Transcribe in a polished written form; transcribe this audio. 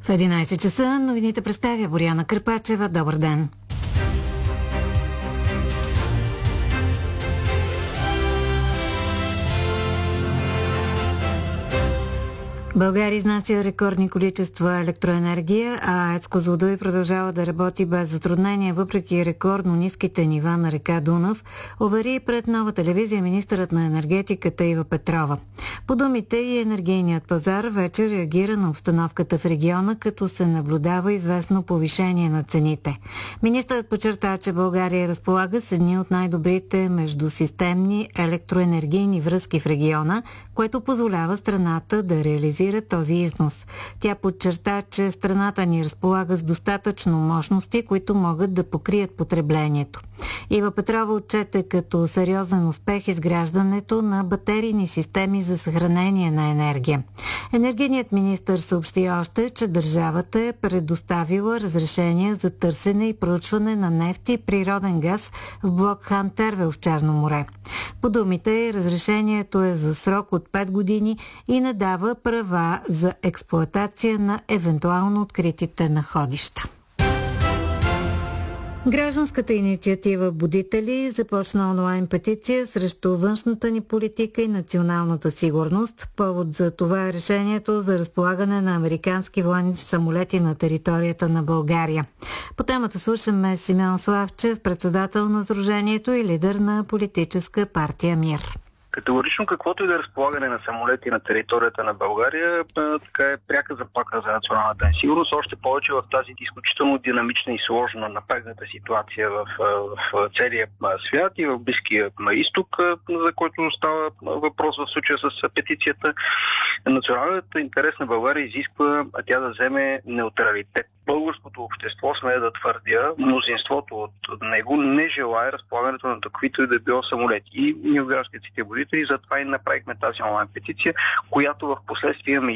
В 11 часа новините представя Боряна Кърпачева. Добър ден! България изнася рекордни количества електроенергия, а АЕЦ Козлодуй продължава да работи без затруднения, въпреки рекордно ниските нива на река Дунав, увери пред Нова телевизия министърът на енергетиката Ива Петрова. По думите и енергийният пазар вече реагира на обстановката в региона, като се наблюдава известно повишение на цените. Министърът подчерта, че България разполага с едни от най-добрите междусистемни електроенергийни връзки в региона, което позволява страната да реализира този износ. Тя подчерта, че страната ни разполага с достатъчно мощности, които могат да покрият потреблението. Ива Петрова отчете като сериозен успех изграждането на батерийни системи за съхранение на енергия. Енергийният министър съобщи още, че държавата е предоставила разрешение за търсене и проучване на нефт и природен газ в блок Хан Тервел в Черно море. По думите, разрешението е за срок от 5 години и не дава права за експлоатация на евентуално откритите находища. Гражданската инициатива Будители започна онлайн петиция срещу външната ни политика и националната сигурност. Повод за това е решението за разполагане на американски военни самолети на територията на България. По темата слушаме Симеон Славчев, председател на Сдружението и лидер на политическа партия МИР. Категорично каквото и да е разполагане на самолети на територията на България, така е пряка заплаха за националната сигурност, още повече в тази изключително динамична и сложна напрегната ситуация в целия свят и в Близкия изток, за който става въпрос в случая с петицията. Националният интерес на България изисква тя да вземе неутралитет. Българското общество, смея да твърдя, мнозинството от него не желае разполагането на таквито и да било самолети. И ние от гражданските будители затова и направихме тази онлайн петиция, която в последствие